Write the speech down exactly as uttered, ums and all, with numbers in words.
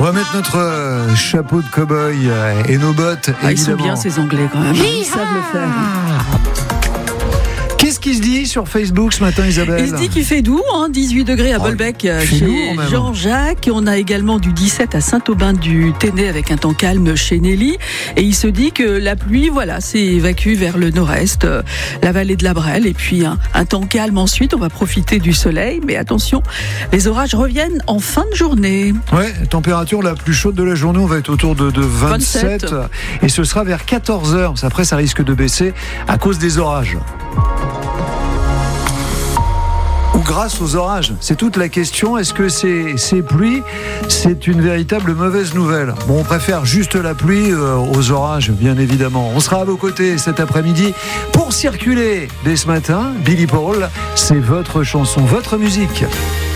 va mettre notre euh, chapeau de cow-boy euh, et nos bottes. Ah, ils sont évidemment. bien ces Anglais quand même. Ils savent le faire. Qu'est-ce qui se dit sur Facebook ce matin, Isabelle ? Il se dit qu'il fait doux, hein, dix-huit degrés à Oh, Bolbec fait chez lourd, même. Jean-Jacques. Et on a également du dix-sept à Saint-Aubin-du-Ténay avec un temps calme chez Nelly. Et il se dit que la pluie, voilà, s'évacue vers le nord-est, euh, la vallée de la Brelle. Et puis un, un temps calme ensuite. On va profiter du soleil. Mais attention, les orages reviennent en fin de journée. Ouais, température la plus chaude de la journée, on va être autour de, de vingt-sept. vingt-sept. Et ce sera vers quatorze heures. Après, ça risque de baisser à cause des orages. Ou grâce aux orages, c'est toute la question. Est-ce que ces, ces pluies, c'est une véritable mauvaise nouvelle ? Bon, on préfère juste la pluie euh, aux orages, bien évidemment. On sera à vos côtés cet après-midi pour circuler dès ce matin. Billy Paul, c'est votre chanson, votre musique.